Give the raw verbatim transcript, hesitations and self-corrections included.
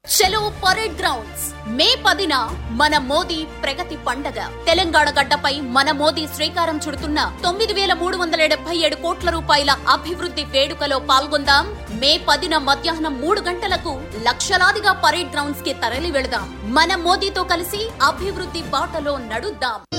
చలో parade grounds మే పదిన మన మోదీ ప్రగతి పండగ. తెలంగాణ గడ్డపై మన మోదీ శ్రీకారం చుడుతున్న తొమ్మిది వేల మూడు వందల డెబ్బై ఏడు కోట్ల రూపాయల అభివృద్ధి వేడుకలో పాల్గొందాం. మే పదిన మధ్యాహ్నం మూడు గంటలకు లక్షలాదిగా పరేడ్ గ్రౌండ్స్ కి తరలి వెళదాం. మన మోదీతో కలిసి అభివృద్ధి బాటలో నడుద్దాం.